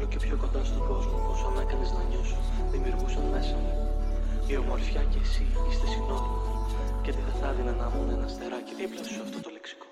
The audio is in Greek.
όλο και πιο κοντά στον κόσμο. Πόσο με έκανες να νιώσω, δημιουργούσαν μέσα μου. Η ομορφιά και εσύ είστε συνώνυμοι. Και τι θα έδινα να ήμουν ένα αστεράκι δίπλα σου αυτό το λεξικό.